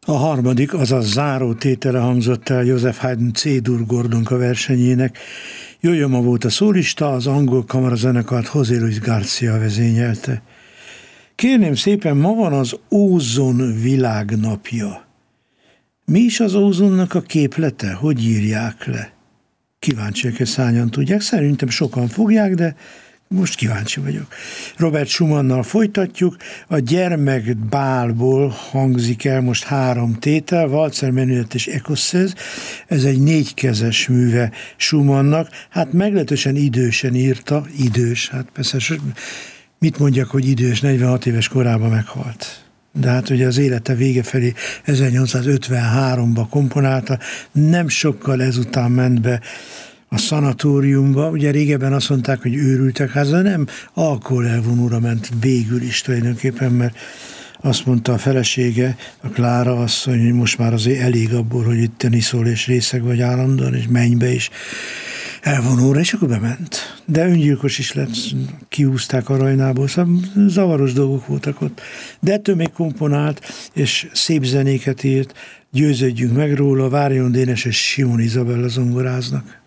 A harmadik, azaz záró tétele hangzott el Joseph Haydn C-dur Gordonka versenyének. Yo-Yo Ma volt a szólista, az angol kamarazenekart José Luis García vezényelte. Kérném szépen, ma van az ózon világnapja. Mi is az ózonnak a képlete? Hogy írják le? Kíváncsiak, hogy szányan tudják. Szerintem sokan fogják, de most kíváncsi vagyok. Robert Schumannal folytatjuk. A Gyermekbálból hangzik el most 3 tétel, Valzer, Menuet és Écossaise. Ez egy 4-kezes műve Schumannnak. Hát meglehetősen idősen írta. Idős, hát persze mit mondjak, hogy idős, 46 éves korában meghalt. De hát ugye az élete vége felé 1853-ba komponálta, nem sokkal ezután ment be a szanatóriumba. Ugye régebben azt mondták, hogy őrültek háza, nem, alkoholelvonóra ment végül is tulajdonképpen, mert azt mondta a felesége, a Klára asszony, hogy most már azért elég abból, hogy itt teniszol és részeg vagy állandóan, és menj be is elvonóra, és akkor bement. De öngyilkos is lett, kihúzták a Rajnából, szóval zavaros dolgok voltak ott. De ettől még komponált, és szép zenéket írt, győződjünk meg róla, Várjon Dénes és Simon Izabella zongoráznak.